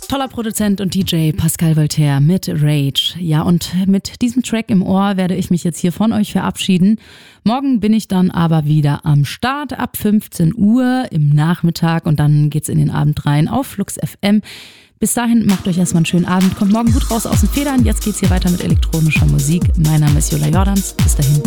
Toller Produzent und DJ Pascal Voltaire mit Rage. Ja, und mit diesem Track im Ohr werde ich mich jetzt hier von euch verabschieden. Morgen bin ich dann aber wieder am Start ab 15 Uhr im Nachmittag und dann geht's in den Abend rein auf Flux FM. Bis dahin macht euch erstmal einen schönen Abend, kommt morgen gut raus aus den Federn. Jetzt geht's hier weiter mit elektronischer Musik. Mein Name ist Jola Jordans. Bis dahin.